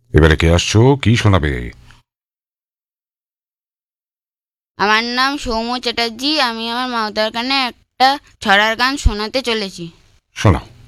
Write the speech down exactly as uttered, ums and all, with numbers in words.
এবারে কে আসছো, কি শোনাবে? আমার নাম সৌম্য চ্যাটার্জি। আমি আমার মাতার কানে একটা ছড়ার গান শোনাতে চলেছি। শোনাও।